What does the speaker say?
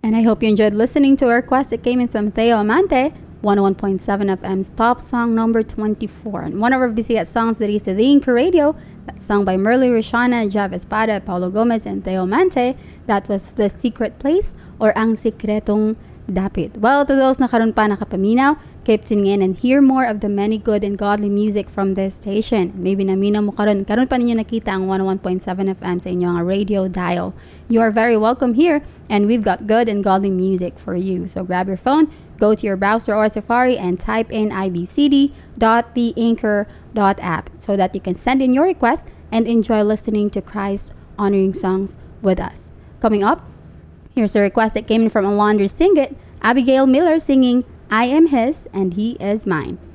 And I hope you enjoyed listening to a request that came in from Theo Amante, 101.7 FM's top song number 24. And one of our busiest songs that is the Inca Radio, that song by Merly Rishana, Jav Espada, Paulo Gomez, and Theo Amante. That was The Secret Place or Ang Sikretong Dapit. Well, to those na karon pa nakapaminaw, keep tuning in and hear more of the many good and godly music from this station. Maybe namina mo karon pa ninyo nakita ang 101.7 FM sa inyong radio dial. You are very welcome here, and we've got good and godly music for you. So grab your phone, go to your browser or Safari, and type in ibcd.theanchor.app so that you can send in your request and enjoy listening to Christ-honoring songs with us. Coming up, here's a request that came in from Alondra Singit, Abigail Miller singing I Am His and He Is Mine.